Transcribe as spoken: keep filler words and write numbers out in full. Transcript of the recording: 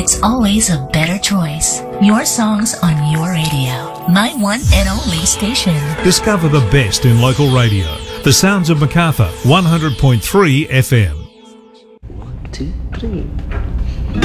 It's always a better choice. Your songs on your radio. My one and only station. Discover the best in local radio. The sounds of Macarthur, one hundred point three F M. One, two, three.